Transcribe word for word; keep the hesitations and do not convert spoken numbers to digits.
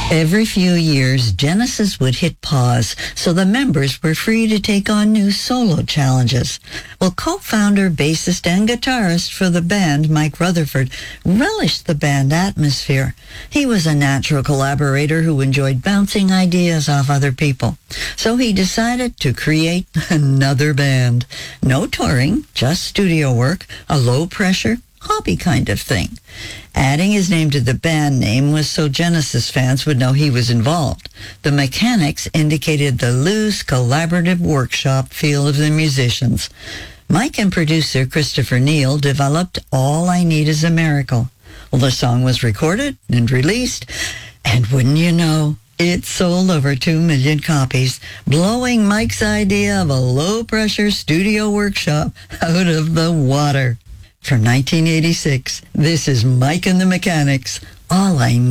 Every few years, Genesis would hit pause, so the members were free to take on new solo challenges. Well, co-founder, bassist, and guitarist for the band, Mike Rutherford, relished the band atmosphere. He was a natural collaborator who enjoyed bouncing ideas off other people. So he decided to create another band. No touring, just studio work, a low-pressure, hobby kind of thing. Adding his name to the band name was so Genesis fans would know he was involved. The Mechanics indicated the loose, collaborative workshop feel of the musicians. Mike and producer Christopher Neal developed All I Need Is a Miracle. Well, the song was recorded and released, and wouldn't you know, it sold over two million copies, blowing Mike's idea of a low-pressure studio workshop out of the water. From nineteen eighty-six, this is Mike and the Mechanics, All I